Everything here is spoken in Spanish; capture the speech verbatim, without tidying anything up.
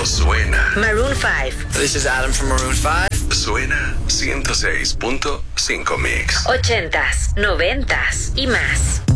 suena. Maroon five. This is Adam from Maroon five. Suena ciento seis punto cinco Mix. Ochentas, noventas y más.